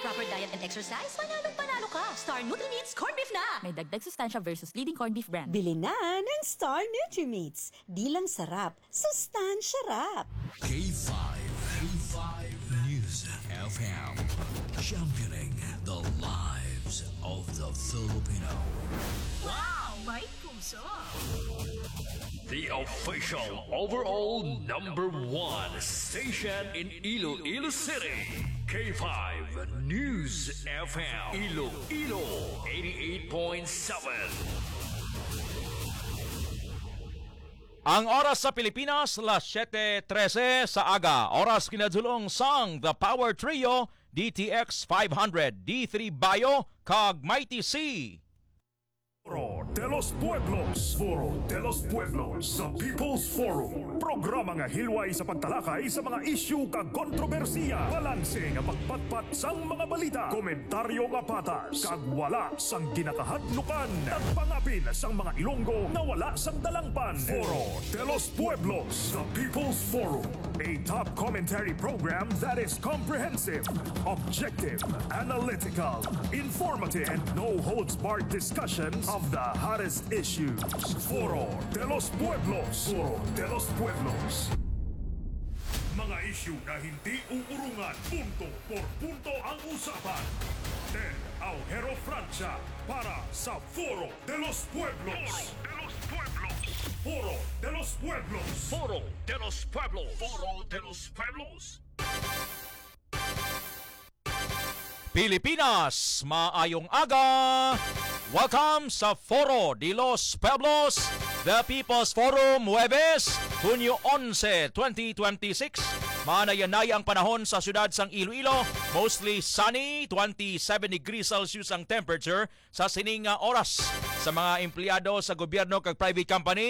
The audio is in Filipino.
proper diet and exercise, panalo ka. Star Nutri-Meats Corned Beef na! May dagdag sustansya versus leading corned beef brand. Bili na ng Star Nutri-Meats. Di lang sarap, sustansya rap. K5 News FM, championing the lives of the Filipino. Wow! May puso! The official overall #1 station in Iloilo City. K5 News FM, Iloilo 88.7. Ang oras sa Pilipinas, las 7:13 sa aga. Oras kinadulong sang The Power Trio, DTX 500, D3 Bio, kag Mighty C. Foro de los Pueblos. Foro de los Pueblos sa People's Forum. Programa nga hilway sa pagtalakay sa mga isyu kag kontrobersiya. Balanse nga pagpatpat sang mga balita. Komentaryo nga patas. Kag wala sang ginakahadlukan. Nagpangapin sang mga Ilonggo na wala sang dalangpan. Foro de los Pueblos sa People's Forum. A top commentary program that is comprehensive, objective, analytical, informative, and no-holds-barred discussions of the hottest issues. Foro de los Pueblos. Foro de los Pueblos. Mga isyu na hindi uurungan. Punto por punto ang usapan. Ted Aujero Francia para sa Foro de los Pueblos. Foro de los Pueblos. Foro de los Pueblos. Foro de los Pueblos. Pilipinas, maayong aga! Welcome sa Foro de los Pueblos, the People's Forum, Huwebes, Hunyo 11, 2026. Manayanay ang panahon sa syudad sang Iloilo, mostly sunny, 27 degrees Celsius ang temperature sa sininga oras. Sa mga empleyado sa gobyerno kag private company,